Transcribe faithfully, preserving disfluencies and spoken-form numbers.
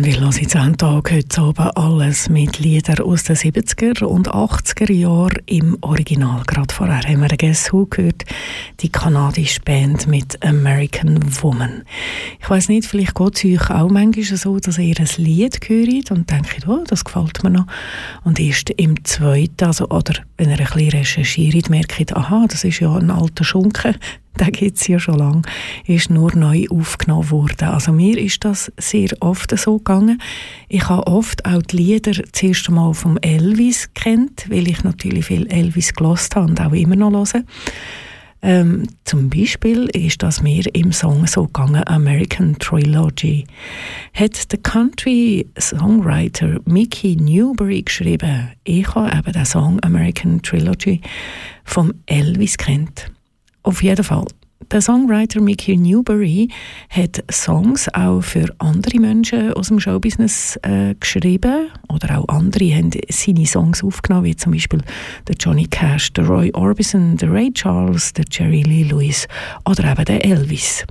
Und ich höre jetzt jeden Tag heute Abend alles mit Liedern aus den siebziger und achtziger Jahren im Original. Gerade vorher haben wir ein Guess Who gehört, die kanadische Band mit American Woman. Ich weiss nicht, vielleicht geht es euch auch manchmal so, dass ihr ein Lied hört und denkt, oh, das gefällt mir noch. Und erst im zweiten, also, oder wenn ihr ein bisschen recherchiert, merkt, aha, das ist ja ein alter Schunken, den gibt es ja schon lange, ist nur neu aufgenommen worden. Also mir ist das sehr oft so gegangen. Ich habe oft auch die Lieder zuerst einmal vom Elvis kennt, weil ich natürlich viel Elvis gehört habe und auch immer noch höre. Ähm, zum Beispiel ist das mir im Song so gegangen, American Trilogy. Hat der Country-Songwriter Mickey Newbury geschrieben. Ich habe eben den Song American Trilogy vom Elvis kennt. Auf jeden Fall. Der Songwriter Mickey Newbury hat Songs auch für andere Menschen aus dem Showbusiness äh, geschrieben. Oder auch andere haben seine Songs aufgenommen, wie zum Beispiel der Johnny Cash, der Roy Orbison, der Ray Charles, der Jerry Lee Lewis oder eben der Elvis.